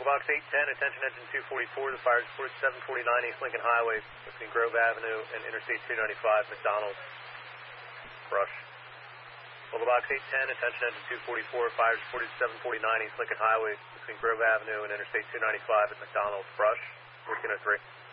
Local Box 810, attention engine 244, the fire is reported 749 East Lincoln Highway between Grove Avenue and Interstate 295, McDonald, brush. Local Box 810, attention engine 244, fire is reported 749 East Lincoln Highway between Grove Avenue and Interstate 295 at McDonald, brush, 1403.